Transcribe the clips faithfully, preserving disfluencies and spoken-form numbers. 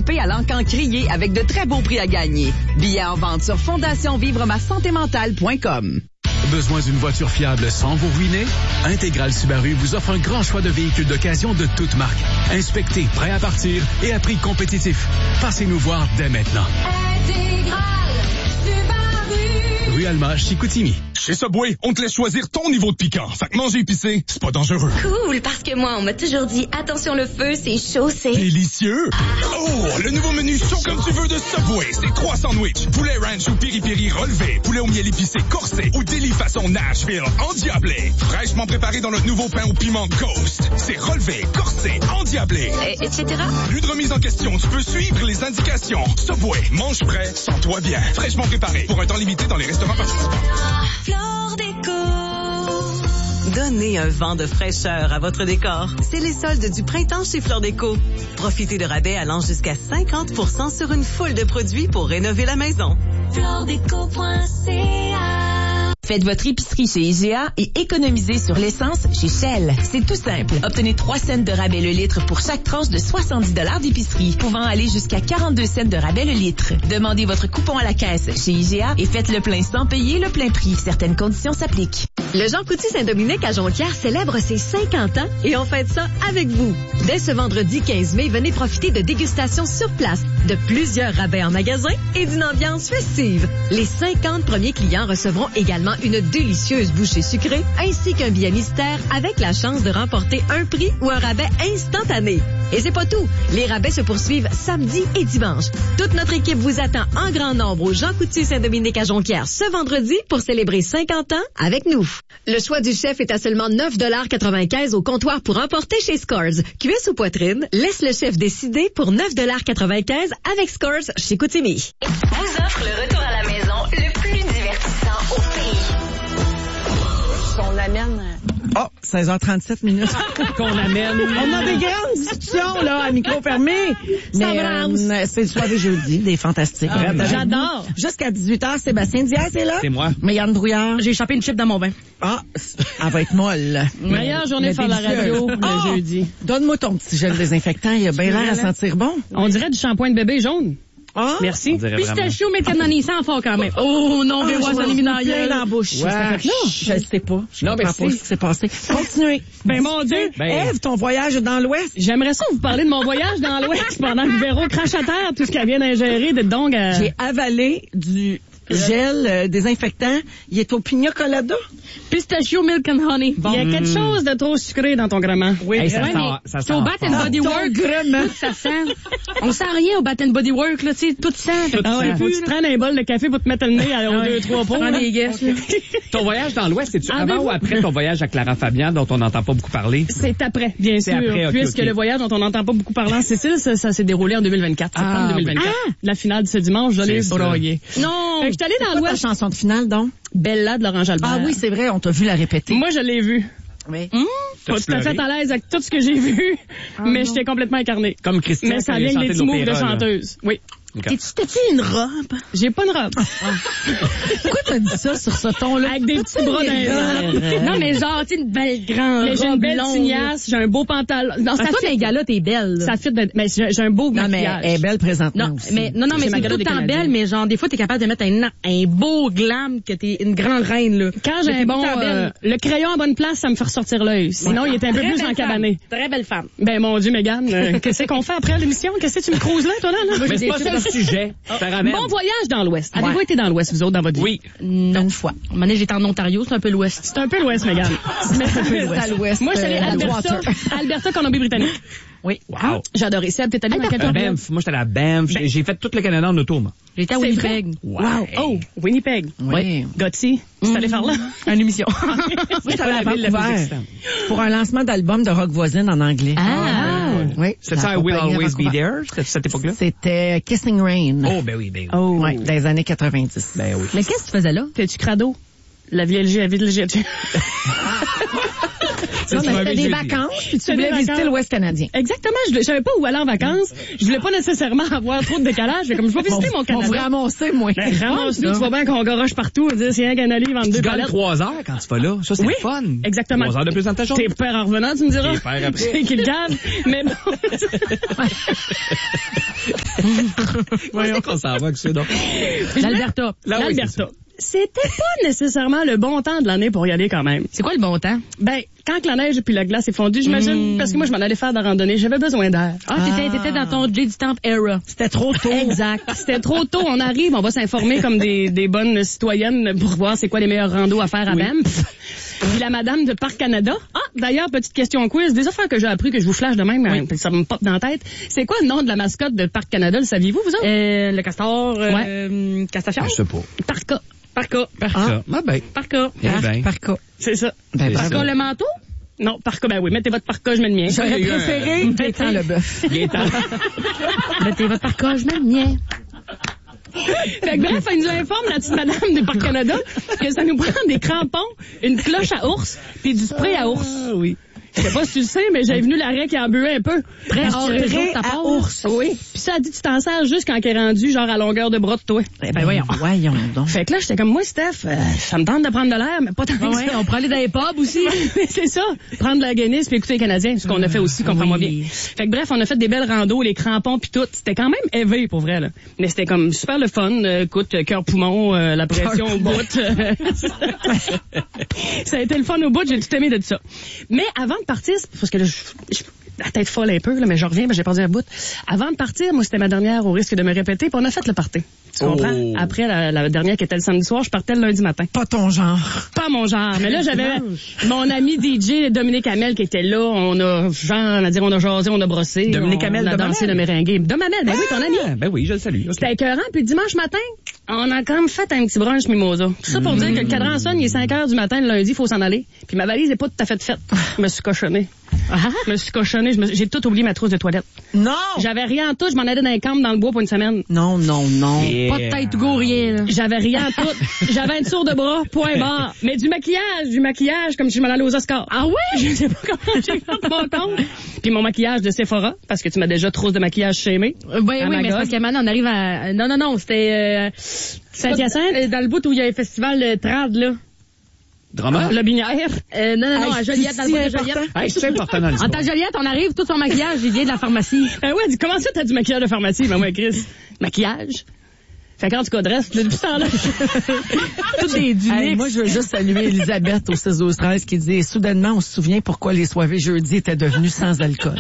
participer à l'Encan Crier avec de très beaux prix à gagner. Billets en vente sur fondation vivre ma santé mentale point com. Besoin d'une voiture fiable sans vous ruiner? Intégral Subaru vous offre un grand choix de véhicules d'occasion de toutes marques. Inspectés, prêts à partir et à prix compétitif. Passez nous voir dès maintenant. Intégral Subaru. Rue Alma, Chicoutimi. Chez Subway, on te laisse choisir ton niveau de piquant. Fait que manger épicé, c'est pas dangereux. Cool, parce que moi, on m'a toujours dit, attention le feu, c'est chaud, c'est... Délicieux! Oh, le nouveau menu chaud comme tu veux de Subway. C'est trois sandwichs. Poulet ranch ou piri-piri relevé. Poulet au miel épicé corsé. Ou délit façon Nashville endiablé. Fraîchement préparé dans notre nouveau pain au piment Ghost. C'est relevé, corsé, endiablé. Et, etc. Plus de remise en question. Tu peux suivre les indications. Subway, mange prêt, sens-toi bien. Fraîchement préparé. Pour un temps limité dans les restaurants participants. Flore Déco. Donnez un vent de fraîcheur à votre décor. C'est les soldes du printemps chez Flore Déco. Profitez de rabais allant jusqu'à cinquante pour cent sur une foule de produits pour rénover la maison. flore déco point c a. Faites votre épicerie chez I G A et économisez sur l'essence chez Shell. C'est tout simple. Obtenez trois cents de rabais le litre pour chaque tranche de soixante-dix dollars d'épicerie, pouvant aller jusqu'à quarante-deux cents de rabais le litre. Demandez votre coupon à la caisse chez I G A et faites le plein sans payer le plein prix. Certaines conditions s'appliquent. Le Jean Coutu Saint-Dominique à Jonquière célèbre ses cinquante ans et on fête ça avec vous. Dès ce vendredi quinze mai, venez profiter de dégustations sur place, de plusieurs rabais en magasin et d'une ambiance festive. Les cinquante premiers clients recevront également une délicieuse bouchée sucrée ainsi qu'un billet mystère avec la chance de remporter un prix ou un rabais instantané. Et c'est pas tout. Les rabais se poursuivent samedi et dimanche. Toute notre équipe vous attend en grand nombre au Jean Coutu Saint-Dominique à Jonquière ce vendredi pour célébrer cinquante ans avec nous. Le choix du chef est à seulement neuf dollars quatre-vingt-quinze au comptoir pour emporter chez Scores. Cuisse ou poitrine, laisse le chef décider pour neuf dollars quatre-vingt-quinze avec Scores chez Coutimi. Vous offre le retour à la maison le plus divertissant au pays. Qu'on amène... Oh, seize heures trente-sept minutes. Qu'on amène... On a des grandes discussions, là, à micro fermé. Mais euh, c'est le soir des jeudis, des fantastiques. Ah, j'adore. Jusqu'à dix-huit heures, Sébastien Diaz est là. C'est moi. Mais Yann Brouillard. J'ai échappé une chip dans mon bain. Ah, elle va être molle. Meilleure journée de faire la radio, le oh, jeudi. Donne-moi ton petit gel désinfectant, il a bien l'air à sentir bon. On dirait du shampoing de bébé jaune. Ah, merci. Pistachio, mais canoni, sans fort quand même. Oh non, mais ouais, ça élimine dans la bouche. Ouais, non, je ne sais pas. Je ne comprends pas ce qui s'est passé. Continuez. Ben mon Dieu. Ève, ton voyage dans l'Ouest. J'aimerais ça vous parler de mon voyage dans l'Ouest pendant que Véro crache à terre tout ce qu'elle vient d'ingérer de donc. À... J'ai avalé du gel euh, désinfectant. Il est au pina colada. Pistachio, milk and honey. Bon. Il y a quelque chose de trop sucré dans ton gréement. Oui, hey, ça ouais, sent, mais ça sent. Au Bat and Body Works, gréement. ça sent. On sent rien au Bat and Body Works, là, tu sais, tout sent. Tout ah ouais, faut que tu te prennes un bol de café pour te mettre le nez à aux deux, trois pots. Des guesses, okay. Ton voyage dans l'Ouest, c'est-tu avant ou après ton voyage avec Clara Fabian, dont on n'entend pas beaucoup parler? C'est après, bien sûr. Après, okay, puisque okay. le voyage dont on n'entend pas beaucoup parler en Sicile, ça, ça s'est déroulé en deux mille vingt-quatre, septembre ah, deux mille vingt-quatre. Ah! La finale de ce dimanche, je l'ai broyé. Non! Fait que je suis allée dans l'Ouest. Ta chanson de finale, donc? Bella de Laurent Jalbert. Ah oui, c'est vrai, on t'a vu la répéter. Moi, je l'ai vue. Oui. Mmh, pas tout à fait à l'aise avec tout ce que j'ai vu, ah, mais j'étais complètement incarnée. Comme Christine. Mais ça vient des petits moves de chanteuse. Oui. Okay. T'as-tu une robe? J'ai pas une robe. Pourquoi t'as dit ça sur ce ton-là? Avec des petits bras d'un. Non, mais genre, tu sais, une belle grande mais j'ai une belle tignasse, j'ai un beau pantalon. Non, ça fait un gars-là, t'es belle. Ça fit de... mais j'ai un beau non, maquillage. Non, mais elle est belle présentement non, aussi. Mais, non, non, mais c'est tout le temps belle, mais genre, des fois, t'es capable de mettre un, un beau glam que t'es une grande reine, là. Quand j'ai un bon, euh, le crayon à bonne place, ça me fait ressortir l'œil. Sinon, ouais. Il est un peu Très plus encabané. Très belle femme. Ben, mon Dieu, Mégane, euh, qu'est-ce qu'on fait après l'émission? Qu'est-ce que tu me creuses là, toi, là? là? Mais c'est pas ça le sujet. Bon voyage dans l'Ouest. Avez-vous été dans l'Ouest, vous autres, dans votre vie? Oui. Une fois. Une j'étais en Ontario, c'est un peu l'Ouest. C'est un peu l'Ouest, Mégane. Mais c'est un peu l'Ouest. Moi, je suis allée à Alberta, Alberta, Colombie-Britannique. Oui. Wow. J'ai adoré. Seb, t'es allé dans quel période? Banff. Moi, j'étais à la Banff. Ben. J'ai fait tout le Canada en auto, moi. J'étais à Winnipeg. Wow. Oh, Winnipeg. Oui. Gotti. Tu es allé faire là? Une émission. Moi, j'étais allée à Vancouver pour un lancement d'album de rock voisine en anglais. Ah. Oui. C'était ça, I Will Always Be There? C'était cette époque-là? C'était Kissing Rain. Oh, ben oui, ben oui. Oh. Oui, dans les années quatre-vingt-dix. Ben oui. Mais qu'est-ce que tu faisais là? T'es-tu crado? La vie L G, la vie de L G. Non, mais c'était des vacances, puis tu voulais visiter l'Ouest canadien. Exactement. Je ne savais pas où aller en vacances. Je voulais pas nécessairement avoir trop de décalage. Comme je vais visiter mon Canada. On va ramasser, moi. Ben, ramasse-nous. Tu vois bien qu'on goroche partout. On dit, c'est un canali, vendre deux palettes. Tu gagnes trois heures quand tu vas là. Ça, c'est oui, le fun. Exactement. Trois heures de plus dans ta journée. T'es père en revenant, tu me diras. T'es père après. C'est qui le gagne. Mais bon. Voyons qu'on s'en va avec ça, donc. L'Alberta. L'Alberta. C'était pas nécessairement le bon temps de l'année pour y aller quand même. C'est quoi le bon temps? Ben, quand que la neige et la glace est fondue, j'imagine, mmh. parce que moi, je m'en allais faire de la randonnée, j'avais besoin d'air. Ah, t'étais, t'étais dans ton J du Temple era. C'était trop tôt. Exact. C'était trop tôt. On arrive, on va s'informer comme des, des bonnes citoyennes pour voir c'est quoi les meilleurs randos à faire à oui. Banff. Puis la madame de Parc Canada. Ah, d'ailleurs, petite question quiz. Des affaires que j'ai appris que je vous flash de même, oui. ça me pop dans la tête. C'est quoi le nom de la mascotte de Parc Canada, le saviez-vous, vous autres? Euh, le castor, ouais. euh, Castafiore? Je sais pas. Parca. Parca. Parca. Ah, ben. Parca. Ben. Parca. C'est ça. Ben, Parca le manteau? Non, Parca, ben oui, mettez votre parca, je mets le mien. J'aurais préféré Gaétan Leboeuf. Gaétan. Mettez votre parca, je mets le mien. Fait que bref, elle nous informe, la petite madame de Parc Canada, que ça nous prend des crampons, une cloche à ours, puis du spray à ours. Ah, oui. Je sais pas si tu le sais, mais j'avais venu l'arrêt qui en buait un peu. Très spray à ours. Oui. Puis ça a dit, tu t'en sers juste quand elle est rendue, genre à longueur de bras de toi. Eh ben voyons. Voyons donc. Fait que là, j'étais comme, moi, Steph, euh, ça me tente de prendre de l'air, mais pas tant que ouais, ça. On prend aller dans les pubs aussi. C'est ça. Prendre de la Guinness puis écouter les Canadiens, ce qu'on a fait aussi, comprends-moi oui. bien. Fait que bref, on a fait des belles randos, les crampons puis tout. C'était quand même élevé pour vrai, là. Mais c'était comme super le fun. Euh, écoute, cœur-poumon, euh, la pression au bout. Ça a été le fun au bout, j'ai tout aimé de ça. Mais avant de partir, parce que là, je, je, la tête folle un peu, là, mais je reviens, ben, j'ai perdu un bout. Avant de partir, moi, c'était ma dernière au risque de me répéter, puis on a fait le party. Tu oh. comprends? Après, la, la dernière qui était le samedi soir, je partais le lundi matin. Pas ton genre. Pas mon genre. Mais là, j'avais mon ami D J, Dominique Hamel, qui était là. On a, genre, on a dit, on a jasé, on a brossé. Dominique on, Hamel, on a dansé le merengue. Dom Hamel, ben ah, oui, ton ami. Ben oui, je le salue. Okay. C'était écœurant. Puis le dimanche matin, on a quand même fait un petit brunch mimosa. Tout ça pour mmh. dire que le cadran sonne, il est cinq heures du matin, le lundi, il faut s'en aller. Puis ma valise est pas tout à fait faite. Je me suis cochonnée. Ah. Je me suis cochonnée. Je me, j'ai tout oublié ma trousse de toilette. Non! J'avais rien en tout. Je m'en allais dans les camps dans le bois pour une semaine. Non, non, non. Yeah. Pas de tête go, rien, là. J'avais rien en tout. J'avais un tour de bras, point barre. Mais du maquillage, du maquillage, comme si je m'en allais aux Oscars. Ah oui? Je sais pas comment j'ai fait mon compte. Puis mon maquillage de Sephora, parce que tu m'as déjà trousse de maquillage chez Aimé. Euh, oui, oui, mais c'est parce que maintenant, on arrive à... Non, non, non, c'était... Euh... Saint-Hyacinthe? Dans le bout où il y a un festival euh, trad, là. Drama? Le Binière? Euh, non, non, non, hey, à Joliette, dans le bout de Joliette. Hey, c'est important dans l'histoire. En tant que Joliette, on arrive, tout son maquillage, il vient de la pharmacie. Ben ouais, dis, comment ça t'as du maquillage de pharmacie? Ben ouais, Chris. Maquillage? Fait quand tu qu'adresse, depuis ce temps-là. Tout est du hey, moi, je veux juste saluer Elisabeth au seize douze treize qui dit, soudainement, on se souvient pourquoi les soirées jeudi étaient devenues sans alcool.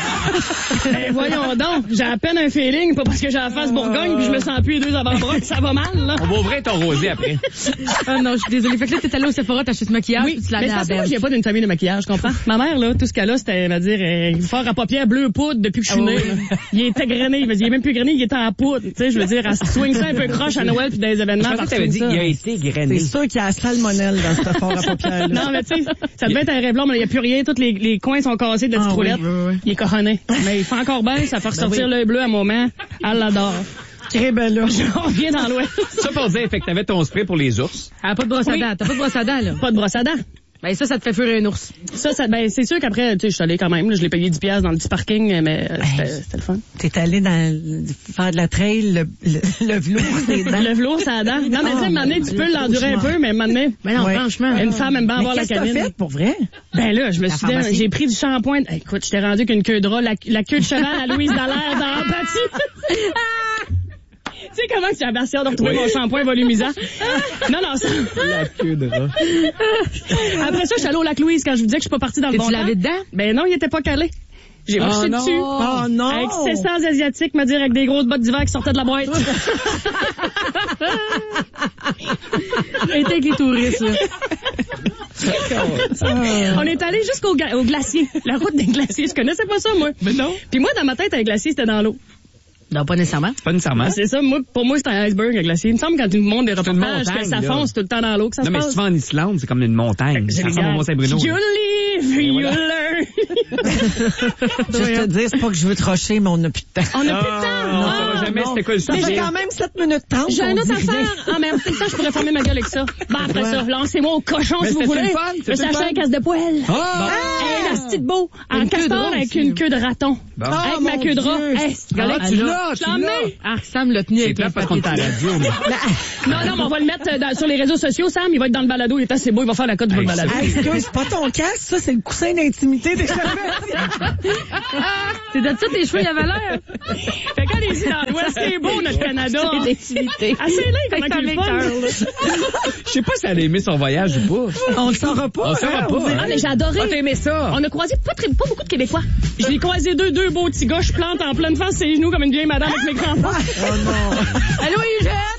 Ben voyons donc, j'ai à peine un feeling, pas parce que j'ai la face Bourgogne puis je me sens plus les deux avant-bras, ça va mal, là. On va ouvrir ton rosé après. Ah non, je suis désolée. Fait que là, t'es allé au Sephora, t'as acheté ce maquillage, oui, puis tu l'as mais mis à la c'est parce que moi, j'ai pas d'une famille de maquillage, comprends? Ma mère, là, tout ce qu'elle a, c'était, va dire, euh, fort à paupières bleu poudre depuis que je suis oh, née. oui. Il était grainé, il est même plus grainé, il était en poudre. Tu sais, je veux dire, elle se swing ça un peu croche à Noël puis dans les événements. Je pensais que t'avais dit, il a été grainé. C'est sûr qu'il y a la salmonelle dans ce fort à paupières. Non, mais tu sais, ça devait être un rêve blanc, mais il n'y a plus rien. Tous les, les coins sont cassés de la petite ah, roulette. Oui, oui, oui. Il est coronné. Mais il fait encore bien, ça fait ressortir ben oui. l'œil bleu à un moment. Elle l'adore. Très belle là. Je reviens dans l'ouest. Ça pour dire, fait que t'avais ton spray pour les ours. Ah, pas de brosse à oui. dents. T'as pas de brosse à dents, là. Pas de brosse à dents. Ben ça, ça te fait fuir un ours. Ça, ça ben c'est sûr qu'après, tu sais, je suis allée quand même, là, je l'ai payé dix piastres dans le petit parking, mais euh, c'était, c'était le fun. T'es allé dans le, faire de la trail, le, le, le velours des dents. Le velours, ça a dents. Non, mais tu sais, maintenant, tu peux l'endurer un peu, mais maintenant, mais non, ouais. franchement. Une femme aime bien avoir la canine. Qu'est-ce que t'as fait, pour vrai? Ben là, je me suis dit, j'ai pris du shampoing. Hey, écoute, je t'ai rendu qu'une queue de rat, la, la queue de cheval à Louise Dallaire dans l'empathie. Tu sais comment j'ai impatient de retrouver oui. mon shampoing volumisant? Non, non, ça... La queue de rat. Après ça, je suis allée au lac Louise quand je vous disais que je suis pas partie dans le bon temps. Tu l'avais dedans? Ben non, il était pas calé. J'ai marché oh dessus. Oh non! Avec sept cents asiatiques, me dire, avec des grosses bottes d'hiver qui sortaient de la boîte. Et avec les touristes, là. On est allé jusqu'au ga- au glacier. La route des glaciers. Je connaissais pas ça, moi. Mais non. Puis moi, dans ma tête, un glacier, c'était dans l'eau. Non, pas nécessairement. Pas nécessairement. C'est ça, moi, pour moi, c'est un iceberg, un glacier. Il me semble quand tu me montres des reportages que ça fonce tout le temps dans l'eau, que ça non, se mais passe. si tu vas en Islande, c'est comme une montagne. Ça ressemble au Mont-Saint-Bruno. You live, you voilà. learn. Je te dire, c'est pas que je veux te rocher, mais on n'a plus de temps. On n'a plus de temps. Non, ça va jamais non. c'était quoi le Ça sujet. fait quand même sept minutes trente. J'ai un qu'on autre dit rien. affaire. Ah, mais en même temps, je pourrais fermer ma gueule avec ça. Ben, après Ouais. ça, lancez-moi au cochon Mais si vous c'était voulez. le fun, c'était Je le cherchais fun. un casse de poêle. Ah! Hey, la petite beau. Un Une queue de castor rat avec aussi. une queue de raton. Bon. Avec Oh, ma mon queue de rat. Dieu. Hey, Ah, regardez, tu l'as, je tu l'ai l'as. emmené. Ah, Sam l'a tenu C'est avec plat un parce qu'on papier est à la talent. radio, mais... Non, non, mais on va le mettre dans- sur les réseaux sociaux, Sam. Il va être dans le balado. Il est assez beau. Il va faire la cote pour le Hey, balado. Hey, excuse, c'est pas ton casque, ça, c'est le coussin d'intimité des C'est de ça tes cheveux, il avait l'air. Fait qu'allez-y dans l'Ouest, c'est beau, notre Canada. C'est d'intimité. Assez laid, comment Ça il est fun. Je sais pas si elle a aimé son voyage ou pas. On le saura pas. On le saura hein, pas, on hein. Ah, mais j'ai adoré. Ah, t'as aimé ça? On a croisé pas, très, pas beaucoup de Québécois. Je l'ai croisé deux, deux beaux petits gars. Je plante en pleine face ses genoux comme une vieille madame avec mes grands-parents. Oh non. Allô, Eugène?